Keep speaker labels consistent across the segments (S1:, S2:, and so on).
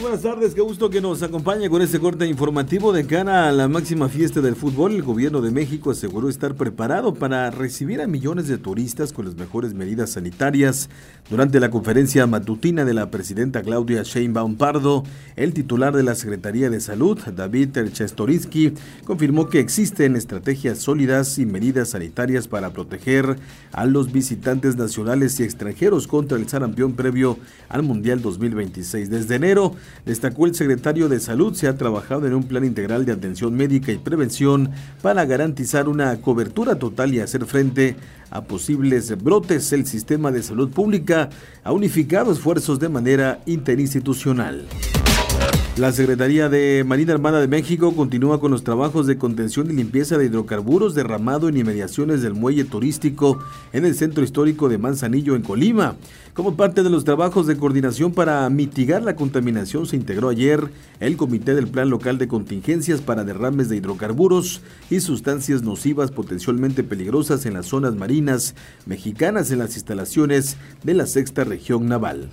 S1: buenas tardes, qué gusto que nos acompañe con este corte informativo. De cara a la máxima fiesta del fútbol, el gobierno de México aseguró estar preparado para recibir a millones de turistas con las mejores medidas sanitarias. Durante la conferencia matutina de la presidenta Claudia Sheinbaum Pardo, el titular de la Secretaría de Salud, David Chertorivsky, confirmó que existen estrategias sólidas y medidas sanitarias para proteger a los visitantes nacionales y extranjeros contra el sarampión previo al Mundial 2026. Desde enero, destacó el secretario de Salud, se ha trabajado en un plan integral de atención médica y prevención para garantizar una cobertura total y hacer frente a posibles brotes. El sistema de salud pública ha unificado esfuerzos de manera interinstitucional. La Secretaría de Marina Armada de México continúa con los trabajos de contención y limpieza de hidrocarburos derramado en inmediaciones del muelle turístico en el centro histórico de Manzanillo, en Colima. Como parte de los trabajos de coordinación para mitigar la contaminación, se integró ayer el Comité del Plan Local de Contingencias para derrames de hidrocarburos y sustancias nocivas potencialmente peligrosas en las zonas marinas mexicanas en las instalaciones de la Sexta Región Naval.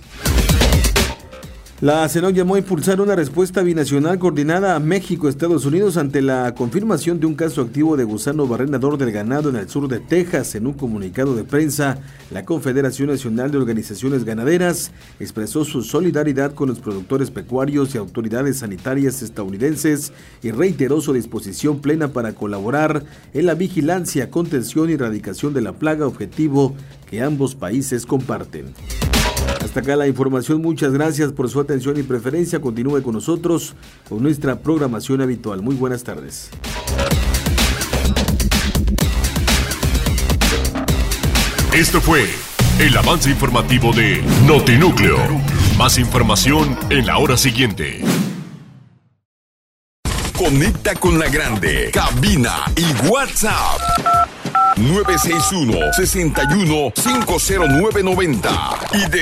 S1: La CENOC llamó a impulsar una respuesta binacional coordinada a México, Estados Unidos, ante la confirmación de un caso activo de gusano barrenador del ganado en el sur de Texas. En un comunicado de prensa, la Confederación Nacional de Organizaciones Ganaderas expresó su solidaridad con los productores pecuarios y autoridades sanitarias estadounidenses y reiteró su disposición plena para colaborar en la vigilancia, contención y erradicación de la plaga, objetivo que ambos países comparten. Hasta acá la información, muchas gracias por su atención y preferencia. Continúe con nosotros con nuestra programación habitual. Muy buenas tardes.
S2: Esto fue el avance informativo de Notinúcleo. Más información en la hora siguiente.
S3: Conecta con la grande, cabina y WhatsApp 961-61-50990 y de